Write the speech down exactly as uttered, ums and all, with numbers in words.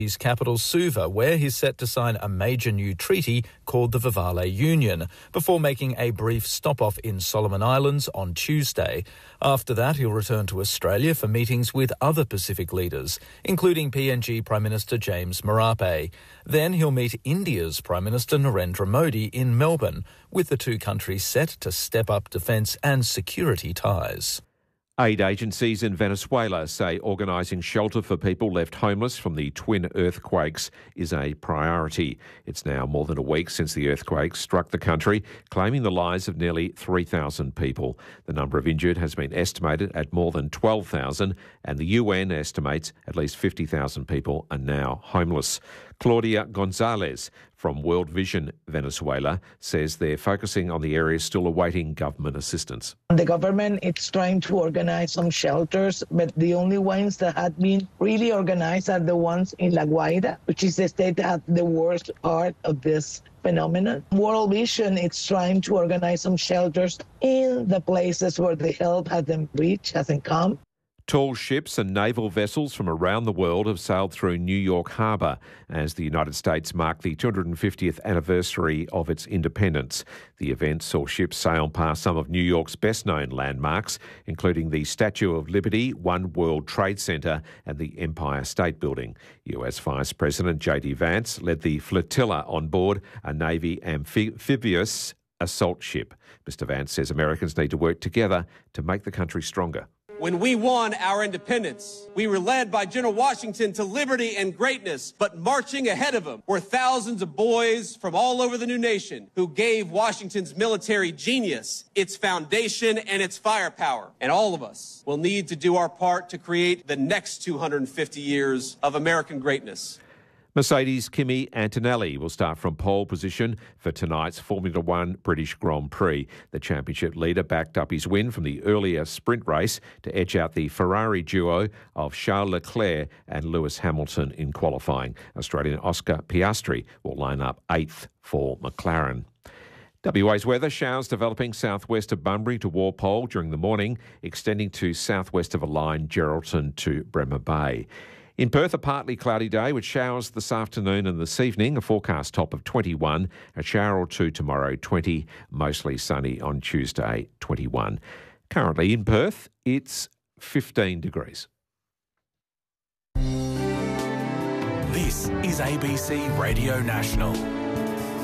his capital Suva, where he's set to sign a major new treaty called the Vivale Union, before making a brief stop-off in Solomon Islands on Tuesday. After that, he'll return to Australia for meetings with other Pacific leaders, including P N G Prime Minister James Marape. Then he'll meet India's Prime Minister Narendra Modi in Melbourne, with the two countries set to step up defence and security ties. Aid agencies in Venezuela say organising shelter for people left homeless from the twin earthquakes is a priority. It's now more than a week since the earthquake struck the country, claiming the lives of nearly three thousand people. The number of injured has been estimated at more than twelve thousand, and the U N estimates at least fifty thousand people are now homeless. Claudia Gonzalez from World Vision Venezuela says they're focusing on the areas still awaiting government assistance. The government is trying to organize some shelters, but the only ones that have been really organized are the ones in La Guaira, which is the state that has the worst part of this phenomenon. World Vision is trying to organize some shelters in the places where the help hasn't reached, hasn't come. Tall ships and naval vessels from around the world have sailed through New York Harbour as the United States marked the two hundred fiftieth anniversary of its independence. The event saw ships sail past some of New York's best-known landmarks, including the Statue of Liberty, One World Trade Center and the Empire State Building. U S Vice President J D Vance led the flotilla on board a Navy amphibious assault ship. Mister Vance says Americans need to work together to make the country stronger. When we won our independence, we were led by General Washington to liberty and greatness, but marching ahead of him were thousands of boys from all over the new nation who gave Washington's military genius its foundation and its firepower. And all of us will need to do our part to create the next two hundred fifty years of American greatness. Mercedes' Kimi Antonelli will start from pole position for tonight's Formula One British Grand Prix. The championship leader backed up his win from the earlier sprint race to edge out the Ferrari duo of Charles Leclerc and Lewis Hamilton in qualifying. Australian Oscar Piastri will line up eighth for McLaren. W A's weather: showers developing southwest of Bunbury to Walpole during the morning, extending to southwest of a line Geraldton to Bremer Bay. In Perth, a partly cloudy day with showers this afternoon and this evening, a forecast top of twenty-one, a shower or two tomorrow, twenty, mostly sunny on Tuesday, twenty-one. Currently in Perth, it's fifteen degrees. This is A B C Radio National.